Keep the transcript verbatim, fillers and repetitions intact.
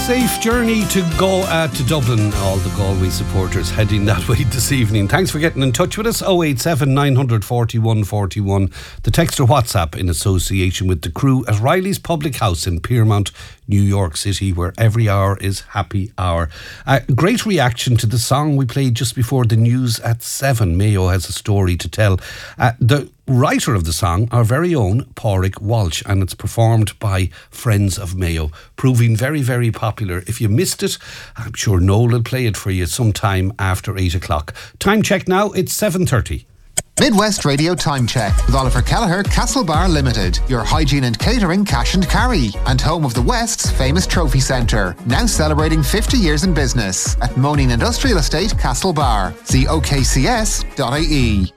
Safe journey to go uh, to Dublin. All the Galway supporters heading that way this evening. Thanks for getting in touch with us. oh eight seven, nine four one, four one. The text or WhatsApp in association with the crew at Riley's Public House in Piermont, New York City, where every hour is happy hour. Uh, great reaction to the song we played just before the news at seven. Mayo has a story to tell. Uh, the writer of the song, our very own Pádraig Walsh, and it's performed by Friends of Mayo, proving very, very popular. If you missed it, I'm sure Noel will play it for you sometime after eight o'clock. Time check now, it's seven thirty. Midwest Radio Time Check with Oliver Kelleher, Castlebar Limited, your hygiene and catering cash and carry, and home of the West's famous trophy centre, now celebrating fifty years in business at Moaning Industrial Estate, Castlebar. See O K C S dot I E.